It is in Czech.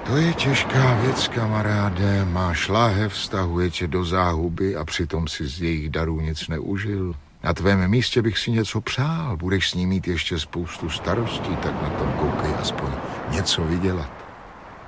To je těžká věc, kamaráde. Máš láhev, vztahuje tě do záhuby a přitom si z jejich darů nic neužil. Na tvém místě bych si něco přál. Budeš s ní mít ještě spoustu starostí, tak na tom koukej aspoň něco vydělat.